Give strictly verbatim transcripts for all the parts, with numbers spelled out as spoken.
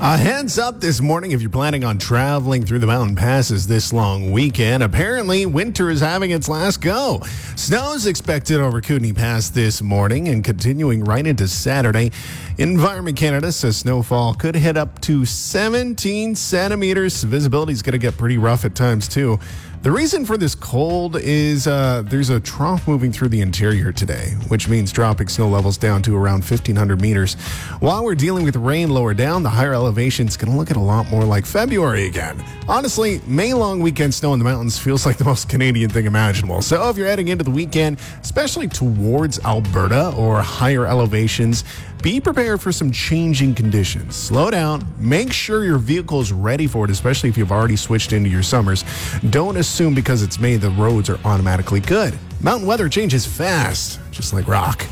A heads up this morning if you're planning on traveling through the mountain passes this long weekend. Apparently, winter is having its last go. Snow is expected over Kootenay Pass this morning and continuing right into Saturday. Environment Canada says snowfall could hit up to seventeen centimeters. Visibility is going to get pretty rough at times, too. The reason for this cold is uh, there's a trough moving through the interior today, which means dropping snow levels down to around fifteen hundred meters. While we're dealing with rain lower down, the higher elevation is going to look at a lot more like February again. Honestly, May long weekend snow in the mountains feels like the most Canadian thing imaginable. So if you're heading into the weekend, especially towards Alberta or higher elevations, be prepared for some changing conditions. Slow down. Make sure your vehicle is ready for it, especially if you've already switched into your summers. Don't assume because it's May the roads are automatically good. Mountain weather changes fast, just like rock.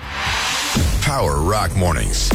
Power Rock Mornings.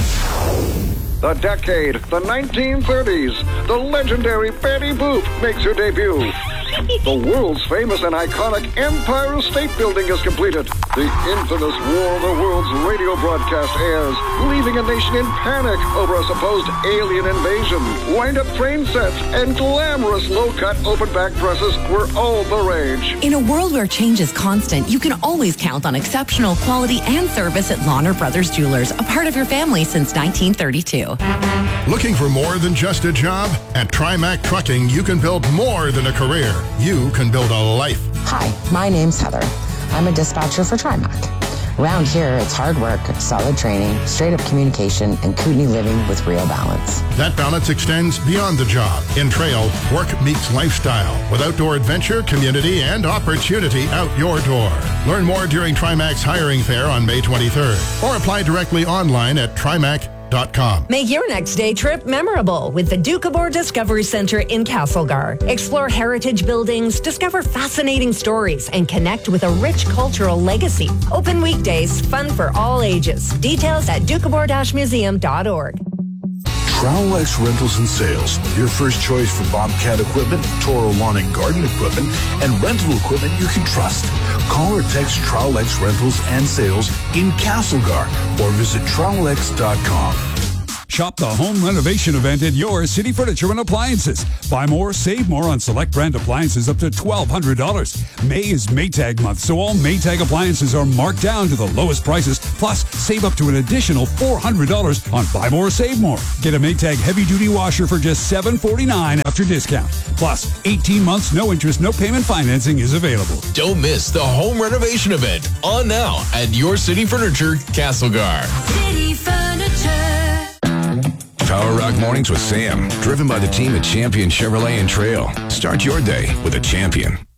The decade, the nineteen thirties. The legendary Betty Boop makes her debut. The world's famous and iconic Empire State Building is completed. The infamous War of the Worlds radio broadcast airs, leaving a nation in panic over a supposed alien invasion. Wind-up train sets and glamorous low-cut open-back dresses were all the rage. In a world where change is constant, you can always count on exceptional quality and service at Lahner Brothers Jewelers, a part of your family since nineteen thirty-two. Looking for more than just a job? At Trimac Trucking, you can build more than a career. You can build a life. Hi, my name's Heather. I'm a dispatcher for Trimac. Around here, it's hard work, solid training, straight-up communication, and Kootenay living with real balance. That balance extends beyond the job. In Trail, work meets lifestyle with outdoor adventure, community, and opportunity out your door. Learn more during Trimac's hiring fair on May twenty-third or apply directly online at trimac dot com. Make your next day trip memorable with the Doukhobor Discovery Centre in Castlegar. Explore heritage buildings, discover fascinating stories, and connect with a rich cultural legacy. Open weekdays, fun for all ages. Details at doukhobor dash museum dot org. Trowlex Rentals and Sales, your first choice for Bobcat equipment, Toro lawn and garden equipment, and rental equipment you can trust. Call or text Trowlex Rentals and Sales in Castlegar or visit trowlex dot com. Shop the home renovation event at your City Furniture and Appliances. Buy more, save more on select brand appliances up to twelve hundred dollars. May is Maytag month, so all Maytag appliances are marked down to the lowest prices. Plus, save up to an additional four hundred dollars on Buy More, Save More. Get a Maytag heavy-duty washer for just seven forty-nine after discount. Plus, eighteen months, no interest, no payment financing is available. Don't miss the home renovation event on now at Your City Furniture, Castlegar. City Furniture. Power Rock Mornings with Sam, driven by the team at Champion Chevrolet and Trail. Start your day with a champion.